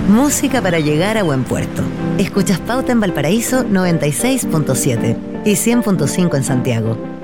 Música para llegar a buen puerto. Escuchas Pauta en Valparaíso 96.7 y 100.5 en Santiago.